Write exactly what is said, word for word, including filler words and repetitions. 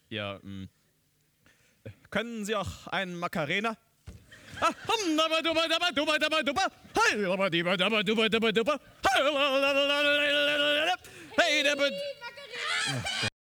Ja, mh. Können Sie auch einen Macarena? Hey,